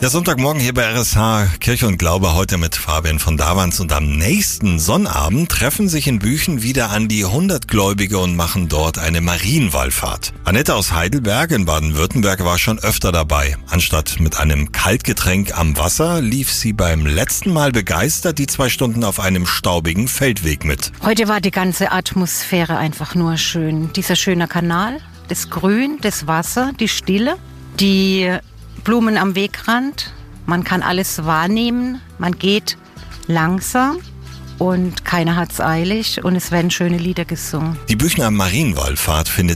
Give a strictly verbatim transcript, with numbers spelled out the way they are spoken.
Der Sonntagmorgen hier bei R S H, Kirche und Glaube, heute mit Fabian von Davans. Und am nächsten Sonnabend treffen sich in Büchen wieder an die hundert Gläubige und machen dort eine Marienwallfahrt. Annette aus Heidelberg in Baden-Württemberg war schon öfter dabei. Anstatt mit einem Kaltgetränk am Wasser lief sie beim letzten Mal begeistert die zwei Stunden auf einem staubigen Feldweg mit. Heute war die ganze Atmosphäre einfach nur schön. Dieser schöne Kanal, das Grün, das Wasser, die Stille, die Blumen am Wegrand. Man kann alles wahrnehmen. Man geht langsam und keiner hat's eilig und es werden schöne Lieder gesungen. Die Büchner Marienwallfahrt findet